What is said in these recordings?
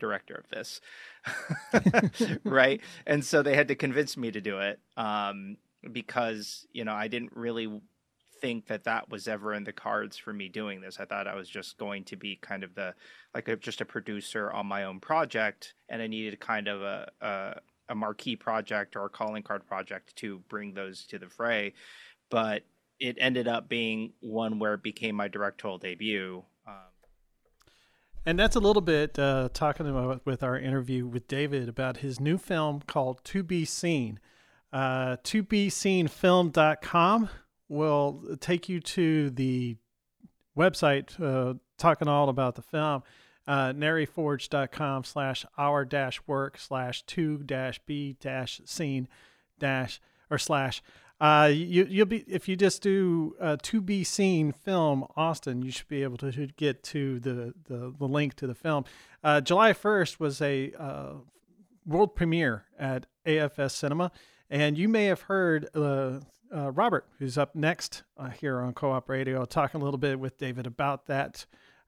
director of this. Right. And so they had to convince me to do it, because, I didn't really think that was ever in the cards for me doing this. I thought I was just going to be kind of just a producer on my own project, and I needed kind of a marquee project or a calling card project to bring those to the fray. But it ended up being one where it became my directorial debut. And that's a little bit talking about with our interview with David about his new film called To Be Seen. ToBeSeenFilm.com will take you to the website talking all about the film. NaryForge.com/our-work/to-be-scene- you'll be, if you just do To Be Seen Film Austin, you should be able to get to the link to the film. July 1st was a world premiere at AFS Cinema, and you may have heard Robert, who's up next here on Co-op Radio, talking a little bit with David about that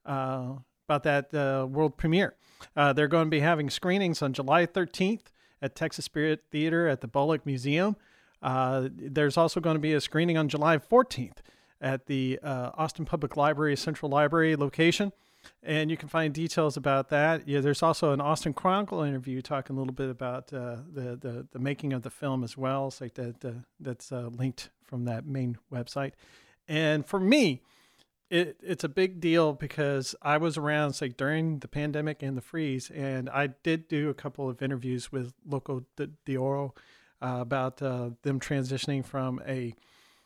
world premiere. They're going to be having screenings on July 13th at Texas Spirit Theater at the Bullock Museum. There's also going to be a screening on July 14th at the Austin Public Library Central Library location, and you can find details about that. Yeah, there's also an Austin Chronicle interview talking a little bit about the making of the film as well. It's like that's linked from that main website. And for me, it's a big deal because I was around during the pandemic and the freeze, and I did do a couple of interviews with Loco de Oro about them transitioning from a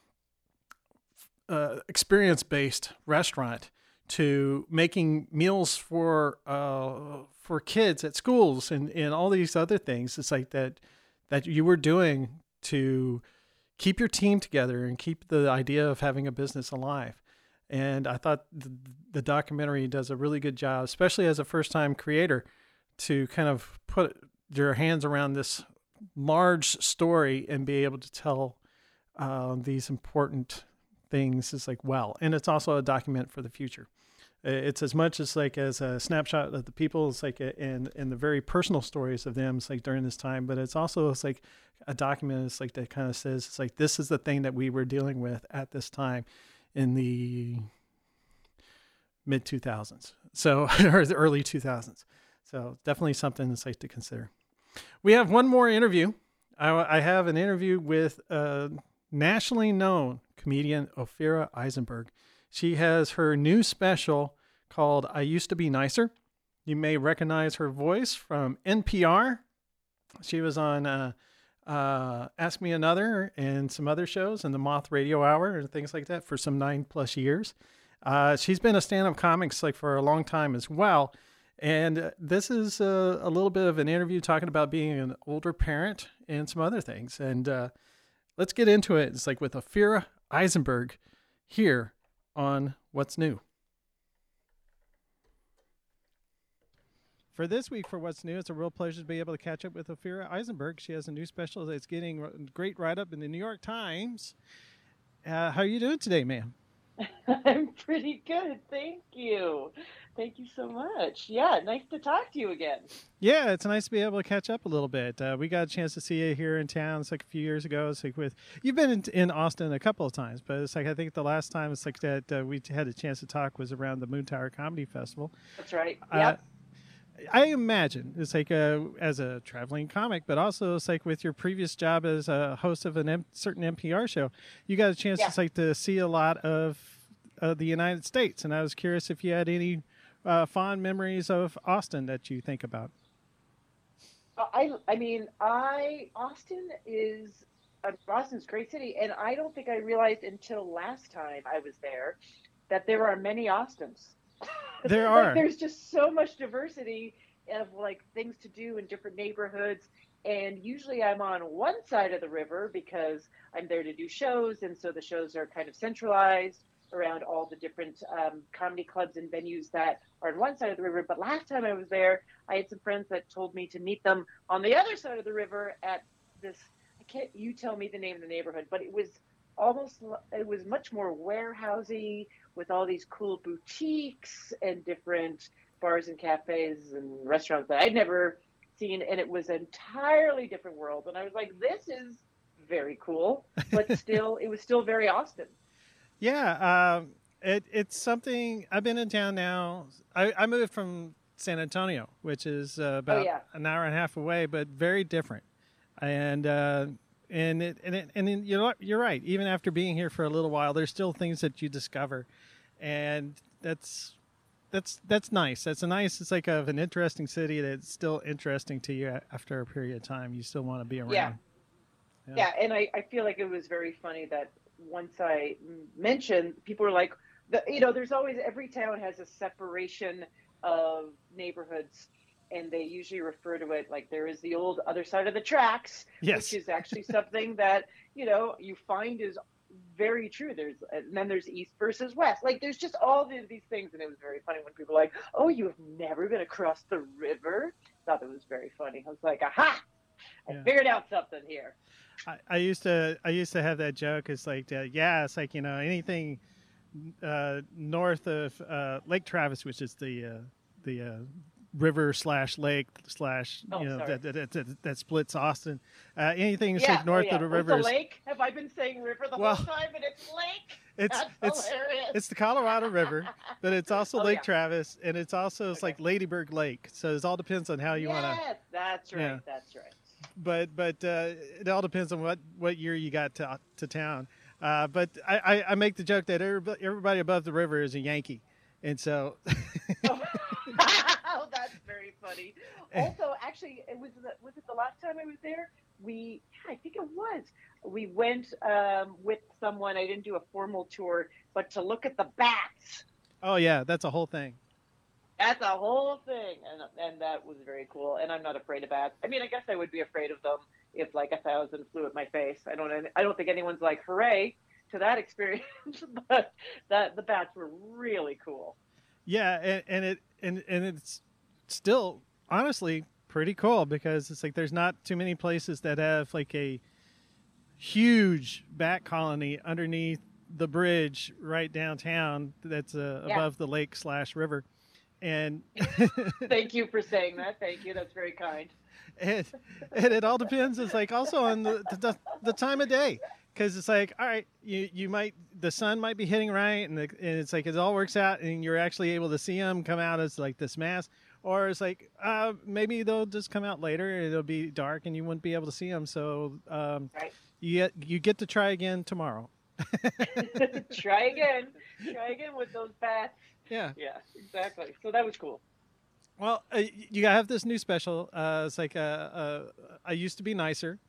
experience-based restaurant to making meals for kids at schools and all these other things. It's like that you were doing to keep your team together and keep the idea of having a business alive. And I thought the documentary does a really good job, especially as a first-time creator, to kind of put your hands around this large story and be able to tell these important things and it's also a document for the future. It's as much as as a snapshot of the people, and the very personal stories of them during this time, but it's also a document that kind of says this is the thing that we were dealing with at this time in the mid 2000s, or the early 2000s. So definitely something to consider. We have one more interview. I have an interview with nationally known comedian Ophira Eisenberg. She has her new special called I Used to Be Nicer. You may recognize her voice from NPR. She was on Ask Me Another and some other shows and the Moth Radio Hour and things like that for some 9+ years. She's been a stand-up comic for a long time as well. And this is a little bit of an interview talking about being an older parent and some other things. And let's get into it. It's with Ophira Eisenberg here on What's New. For this week for What's New, it's a real pleasure to be able to catch up with Ophira Eisenberg. She has a new special that's getting a great write-up in the New York Times. How are you doing today, ma'am? I'm pretty good. Thank you. Thank you so much. Yeah, nice to talk to you again. Yeah, it's nice to be able to catch up a little bit. We got a chance to see you here in town. It's a few years ago. It's you've been in Austin a couple of times, but it's I think the last time it's that we had a chance to talk was around the Moon Tower Comedy Festival. That's right. Yep. I imagine it's as a traveling comic, but also it's with your previous job as a host of a certain NPR show, you got a chance to see a lot of the United States. And I was curious if you had any fond memories of Austin that you think about. Austin's a great city, and I don't think I realized until last time I was there that there are many Austins. There are. There's just so much diversity of things to do in different neighborhoods, and usually I'm on one side of the river because I'm there to do shows, and so the shows are kind of centralized around all the different comedy clubs and venues that are on one side of the river. But last time I was there, I had some friends that told me to meet them on the other side of the river at this, you tell me the name of the neighborhood, but it was much more warehousey with all these cool boutiques and different bars and cafes and restaurants that I'd never seen, and it was an entirely different world. And I was like, this is very cool, but still, it was still very Austin. Yeah, it's something. I've been in town now. I moved from San Antonio, which is about an hour and a half away, but very different. And you're right. Even after being here for a little while, there's still things that you discover, and that's nice. That's a nice. It's like an interesting city that's still interesting to you after a period of time. You still want to be around. Yeah, and I feel like it was very funny that once I mentioned, people were like, there's always, every town has a separation of neighborhoods, and they usually refer to it like there is the old other side of the tracks, which is actually something that, you find is very true. And then there's east versus west. Like there's just all these things. And it was very funny when people were like, oh, you have never been across the river. I thought it was very funny. I was like, aha, I figured out something here. I used to have that joke. It's like, it's like, anything north of Lake Travis, which is the river / lake / that splits Austin. Anything north of the river. Is lake? Have I been saying river the whole time, and it's lake? That's hilarious. It's the Colorado River, but it's also Lake Travis, and it's also like Ladybird Lake. So it all depends on how you want to. Yes, that's right. Yeah. That's right. But it all depends on what year you got to town. But I make the joke that everybody above the river is a Yankee, and so. Oh, that's very funny. Also, actually, was it the last time I was there? I think it was. We went with someone. I didn't do a formal tour, but to look at the bats. Oh yeah, that's a whole thing. That's a whole thing, and that was very cool. And I'm not afraid of bats. I mean, I guess I would be afraid of them if like 1,000 flew at my face. I don't think anyone's like hooray to that experience, but the bats were really cool. Yeah, and it's still honestly pretty cool because it's like there's not too many places that have like a huge bat colony underneath the bridge right downtown that's above the lake / river. And thank you for saying that. Thank you. That's very kind. And it all depends. It's like also on the time of day. Because it's like, all right, the sun might be hitting right, and it's like it all works out, and you're actually able to see them come out as like this mass, or it's like maybe they'll just come out later, and it'll be dark, and you wouldn't be able to see them. So you get to try again tomorrow. Try again with those bats. Yeah, exactly. So that was cool. Well, you have this new special. It's like I used to be nicer.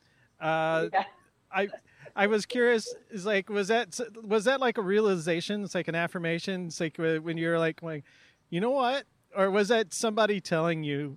I was curious. Is like was that like a realization? It's like an affirmation. It's like when you're like, you know what? Or was that somebody telling you?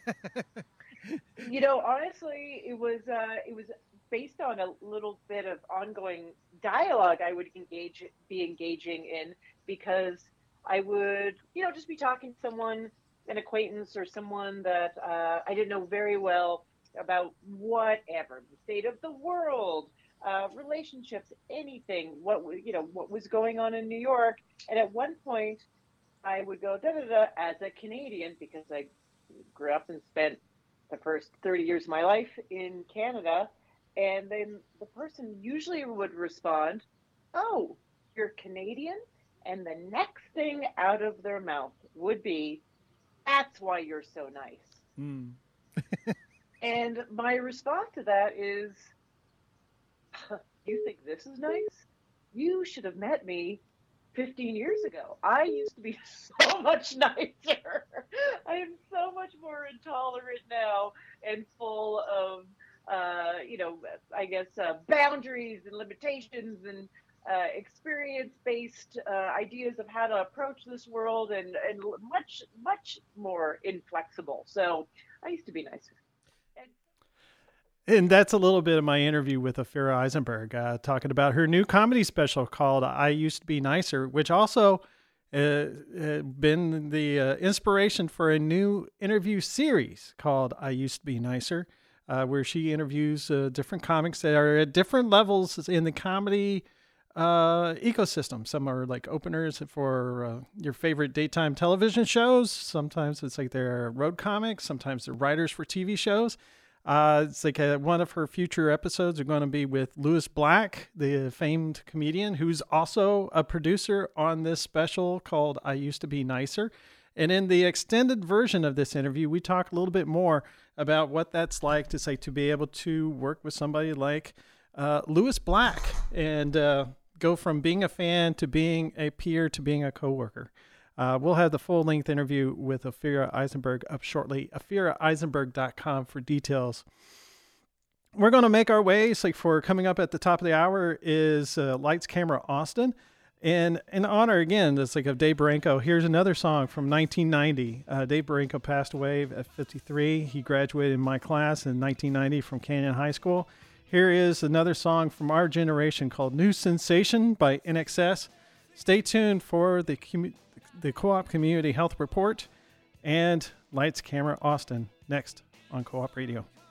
Honestly, it was based on a little bit of ongoing dialogue I would be engaging in, because I would just be talking to someone, an acquaintance or someone that I didn't know very well, about whatever, the state of the world, relationships, anything, what was going on in New York. And at one point I would go as a Canadian, because I grew up and spent the first 30 years of my life in Canada. And then the person usually would respond, "Oh, you're Canadian?" And the next thing out of their mouth would be, "That's why you're so nice." Mm. And my response to that is, you think this is nice? You should have met me 15 years ago. I used to be so much nicer. I am so much more intolerant now and full of, boundaries and limitations and experience-based ideas of how to approach this world, and much, much more inflexible. So I used to be nicer. And that's a little bit of my interview with Ophira Eisenberg, talking about her new comedy special called I Used to Be Nicer, which also been the inspiration for a new interview series called I Used to Be Nicer, where she interviews different comics that are at different levels in the comedy ecosystem. Some are like openers for your favorite daytime television shows. Sometimes it's like they're road comics. Sometimes they're writers for TV shows. It's like one of her future episodes are going to be with Lewis Black, the famed comedian, who's also a producer on this special called I Used to Be Nicer. And in the extended version of this interview, we talk a little bit more about what that's like to be able to work with somebody like Lewis Black and go from being a fan to being a peer to being a coworker. We'll have the full-length interview with Ophira Eisenberg up shortly. OphiraEisenberg.com for details. We're going to make our way. So for coming up at the top of the hour is Lights, Camera, Austin. And in honor, again, it's like of Dave Baranco, here's another song from 1990. Dave Baranco passed away at 53. He graduated in my class in 1990 from Canyon High School. Here is another song from our generation called New Sensation by NXS. Stay tuned for the Co-op Community Health Report and Lights, Camera, Austin next on Co-op Radio.